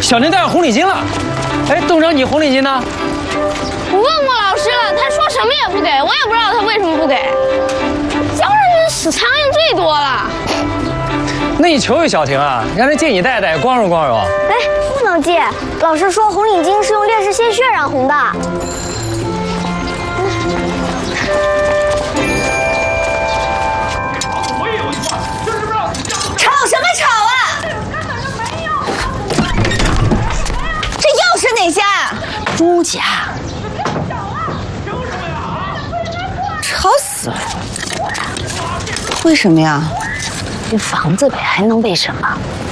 小宁带上红领巾了。哎，董长，你红领巾呢？ 我问过老师了，他说什么也不给，我也不知道他为什么不给。教人们死苍蝇最多了。 那你求求小婷啊，让他借你戴戴，光荣光荣。 哎，不能借，老师说红领巾是用烈士鲜血染红的。 吵什么吵啊！这又是哪家？朱家。吵死了！为什么呀？ 这房子呗，还能为什么？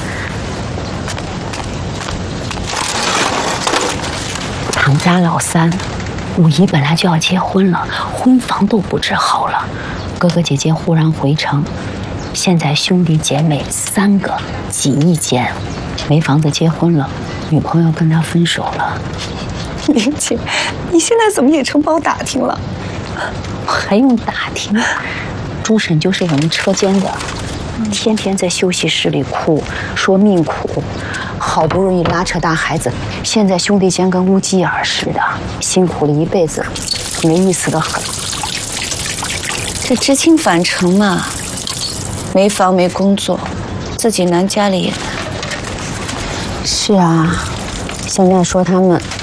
唐家老三5姨本来就要结婚了，婚房都布置好了，哥哥姐姐忽然回城，现在兄弟姐妹3个挤一间，没房子结婚了，女朋友跟他分手了。 玲姐，你现在怎么也承包打听了？ 还用打听？朱婶就是我们车间的，天天在休息室里哭，说命苦，好不容易拉扯大孩子，现在兄弟间跟乌鸡眼似的，辛苦了一辈子，没意思的很。 这知青返城嘛，没房没工作，自己难家里也难。 是啊，现在说他们